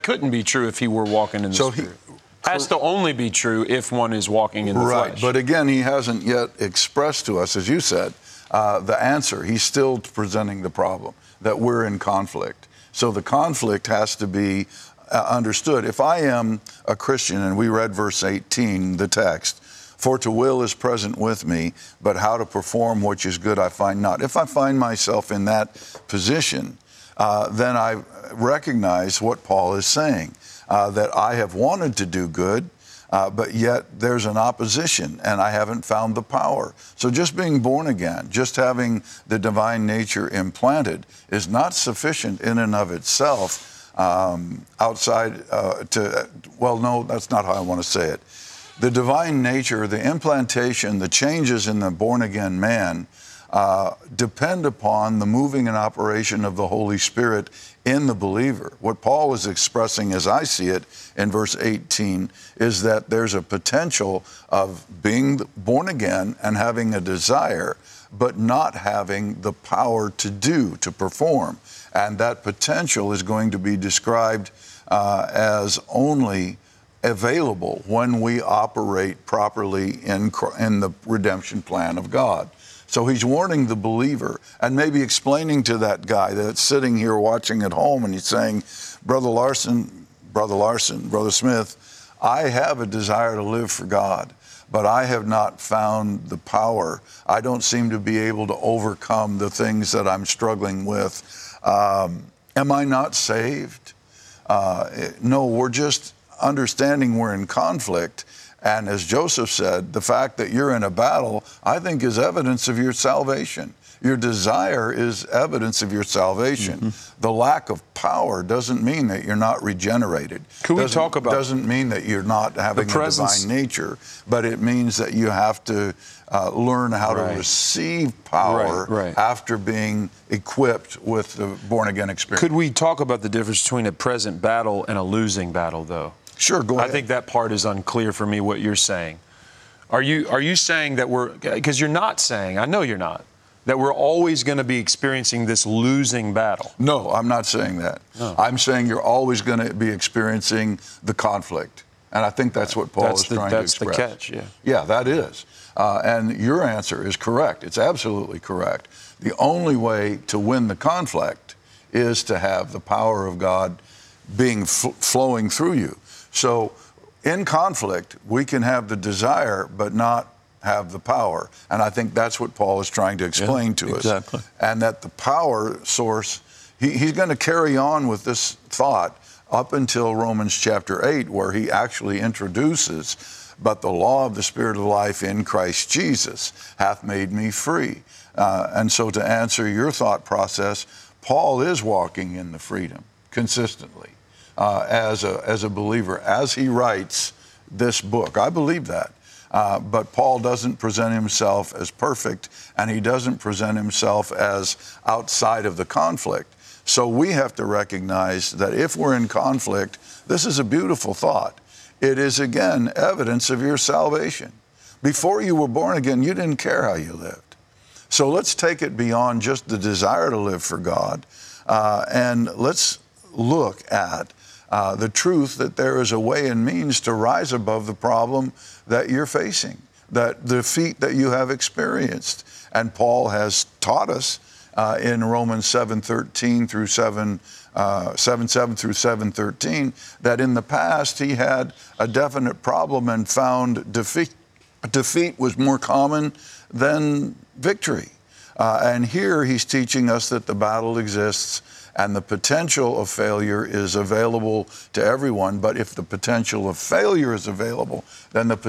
couldn't be true if he were walking in the Spirit. Has to only be true if one is walking in the flesh. Right, but again, he hasn't yet expressed to us, as you said, the answer. He's still presenting the problem, that we're in conflict. So the conflict has to be understood. If I am a Christian, and we read verse 18, the text, for to will is present with me, but how to perform which is good I find not. If I find myself in that position, then I recognize what Paul is saying, that I have wanted to do good, but yet there's an opposition and I haven't found the power. So just being born again, just having the divine nature implanted is not sufficient in and of itself outside well, no, that's not how I want to say it. The divine nature, the implantation, the changes in the born again man depend upon the moving and operation of the Holy Spirit in the believer. What Paul was expressing, as I see it in verse 18, is that there's a potential of being born again and having a desire, but not having the power to perform. And that potential is going to be described as only available when we operate properly in the redemption plan of God. So he's warning the believer and maybe explaining to that guy that's sitting here watching at home, and he's saying, Brother Smith, I have a desire to live for God, but I have not found the power. I don't seem to be able to overcome the things that I'm struggling with. Am I not saved? No, we're just understanding we're in conflict. And as Joseph said, the fact that you're in a battle, I think, is evidence of your salvation. Your desire is evidence of your salvation. Mm-hmm. The lack of power doesn't mean that you're not regenerated. Could we talk about... Doesn't mean that you're not having a divine nature, but it means that you have to learn how to receive power after being equipped with the born-again experience. Could we talk about the difference between a present battle and a losing battle, though? Sure, go ahead. I think that part is unclear for me, what you're saying. Are you saying that because you're not saying, I know you're not, that we're always going to be experiencing this losing battle? No, I'm not saying that. No. I'm saying you're always going to be experiencing the conflict. And I think that's what Paul is trying to express. That's the catch, yeah. Yeah, that is. And your answer is correct. It's absolutely correct. The only way to win the conflict is to have the power of God being flowing through you. So in conflict, we can have the desire, but not have the power. And I think that's what Paul is trying to explain to us. And that the power source, he's going to carry on with this thought up until Romans chapter 8, where he actually introduces, but the law of the Spirit of life in Christ Jesus hath made me free. And so to answer your thought process, Paul is walking in the freedom consistently. As a believer, as he writes this book. I believe that. But Paul doesn't present himself as perfect, and he doesn't present himself as outside of the conflict. So we have to recognize that if we're in conflict, this is a beautiful thought. It is, again, evidence of your salvation. Before you were born again, you didn't care how you lived. So let's take it beyond just the desire to live for God, and let's look at the truth that there is a way and means to rise above the problem that you're facing, that the defeat that you have experienced. And Paul has taught us in Romans 7:13 through 7:7 through 7:13 that in the past he had a definite problem and found defeat. Defeat was more common than victory. And here he's teaching us that the battle exists and the potential of failure is available to everyone. But if the potential of failure is available, then the